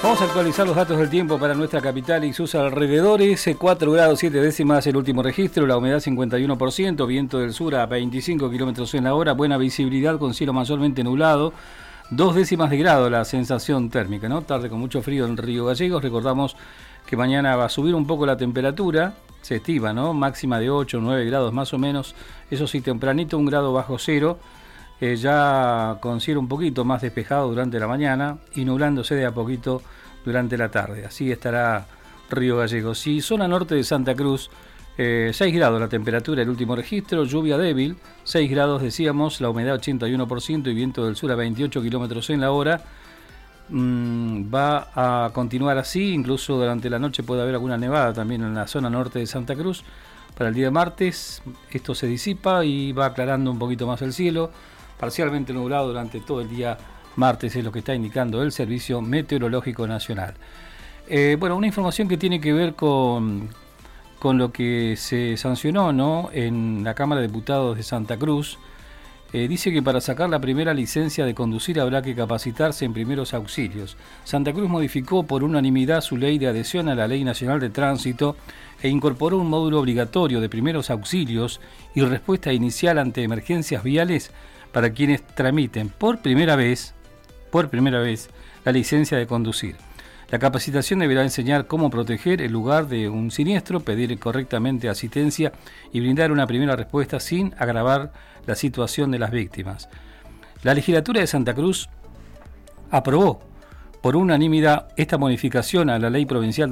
Vamos a actualizar los datos del tiempo para nuestra capital y sus alrededores. 4 grados 7 décimas el último registro, la humedad 51%, viento del sur a 25 kilómetros en la hora, buena visibilidad con cielo mayormente nublado, 2 décimas de grado la sensación térmica, ¿no? Tarde con mucho frío en Río Gallegos. Recordamos que mañana va a subir un poco la temperatura, se estima, ¿no? Máxima de 8 o 9 grados más o menos, eso sí, tempranito 1 grado bajo cero. Ya con cielo un poquito más despejado durante la mañana y nublándose de a poquito durante la tarde. Así estará Río Gallegos. Y zona norte de Santa Cruz, 6 grados la temperatura, el último registro, lluvia débil, 6 grados decíamos, la humedad 81% y viento del sur a 28 kilómetros en la hora. Va a continuar así, incluso durante la noche puede haber alguna nevada también en la zona norte de Santa Cruz. Para el día de martes esto se disipa y va aclarando un poquito más el cielo. Parcialmente nublado durante todo el día martes es lo que está indicando el Servicio Meteorológico Nacional. Bueno, una información que tiene que ver con lo que se sancionó, ¿no?, en la Cámara de Diputados de Santa Cruz. Dice que para sacar la primera licencia de conducir habrá que capacitarse en primeros auxilios. Santa Cruz modificó por unanimidad su ley de adhesión a la Ley Nacional de Tránsito e incorporó un módulo obligatorio de primeros auxilios y respuesta inicial ante emergencias viales para quienes tramiten por primera vez la licencia de conducir. La capacitación deberá enseñar cómo proteger el lugar de un siniestro, pedir correctamente asistencia y brindar una primera respuesta sin agravar la situación de las víctimas. La legislatura de Santa Cruz aprobó por unanimidad esta modificación a la Ley Provincial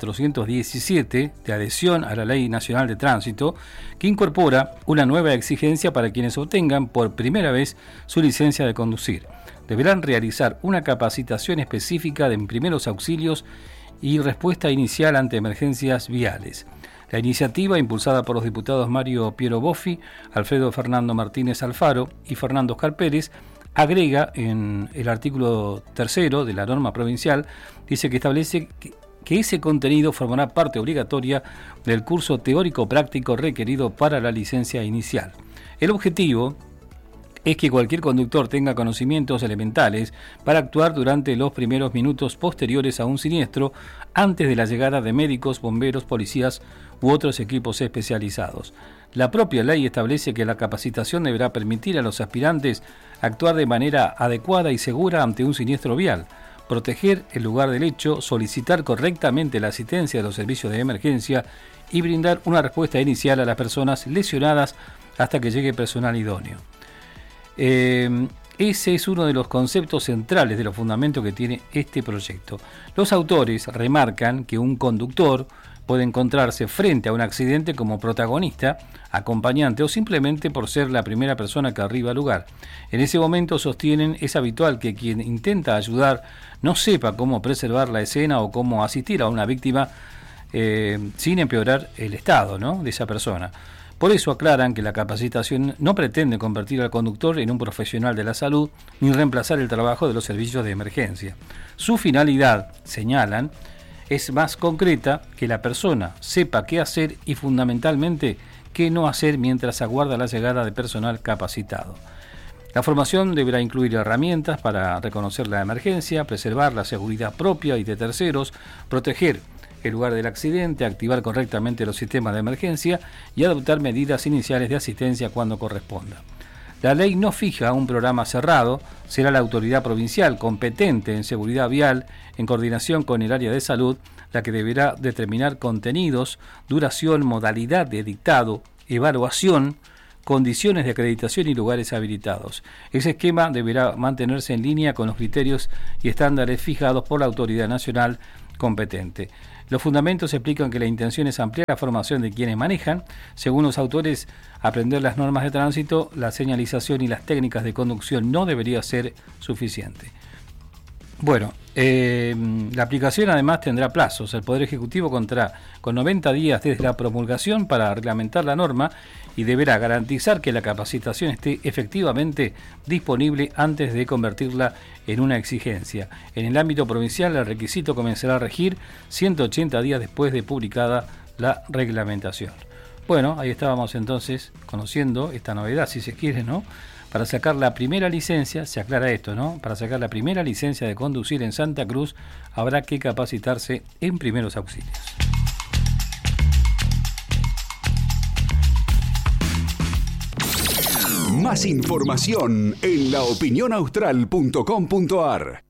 2417 de adhesión a la Ley Nacional de Tránsito, que incorpora una nueva exigencia para quienes obtengan por primera vez su licencia de conducir. Deberán realizar una capacitación específica en primeros auxilios y respuesta inicial ante emergencias viales. La iniciativa, impulsada por los diputados Mario Piero Boffi, Alfredo Fernando Martínez Alfaro y Fernando Oscar Pérez, agrega en el artículo 3 de la norma provincial, dice que establece que ese contenido formará parte obligatoria del curso teórico práctico requerido para la licencia inicial. El objetivo es que cualquier conductor tenga conocimientos elementales para actuar durante los primeros minutos posteriores a un siniestro, antes de la llegada de médicos, bomberos, policías u otros equipos especializados. La propia ley establece que la capacitación deberá permitir a los aspirantes actuar de manera adecuada y segura ante un siniestro vial, proteger el lugar del hecho, solicitar correctamente la asistencia de los servicios de emergencia y brindar una respuesta inicial a las personas lesionadas hasta que llegue personal idóneo. Ese es uno de los conceptos centrales de los fundamentos que tiene este proyecto. Los autores remarcan que un conductor puede encontrarse frente a un accidente como protagonista, acompañante o simplemente por ser la primera persona que arriba al lugar. En ese momento, sostienen, es habitual que quien intenta ayudar no sepa cómo preservar la escena o cómo asistir a una víctima sin empeorar el estado, ¿no?, de esa persona. Por eso aclaran que la capacitación no pretende convertir al conductor en un profesional de la salud ni reemplazar el trabajo de los servicios de emergencia. Su finalidad, señalan, es más concreta, que la persona sepa qué hacer y fundamentalmente qué no hacer mientras aguarda la llegada de personal capacitado. La formación deberá incluir herramientas para reconocer la emergencia, preservar la seguridad propia y de terceros, proteger el lugar del accidente, activar correctamente los sistemas de emergencia y adoptar medidas iniciales de asistencia cuando corresponda. La ley no fija un programa cerrado, será la autoridad provincial competente en seguridad vial, en coordinación con el área de salud, la que deberá determinar contenidos, duración, modalidad de dictado, evaluación, condiciones de acreditación y lugares habilitados. Ese esquema deberá mantenerse en línea con los criterios y estándares fijados por la autoridad nacional competente. Los fundamentos explican que la intención es ampliar la formación de quienes manejan. Según los autores, aprender las normas de tránsito, la señalización y las técnicas de conducción no debería ser suficiente. Bueno, la aplicación además tendrá plazos. El Poder Ejecutivo contará con 90 días desde la promulgación para reglamentar la norma y deberá garantizar que la capacitación esté efectivamente disponible antes de convertirla en una exigencia. En el ámbito provincial, el requisito comenzará a regir 180 días después de publicada la reglamentación. Bueno, ahí estábamos entonces conociendo esta novedad, si se quiere, ¿no? Para sacar la primera licencia, se aclara esto, ¿no? Para sacar la primera licencia de conducir en Santa Cruz habrá que capacitarse en primeros auxilios. Más información en laopinionaustral.com.ar.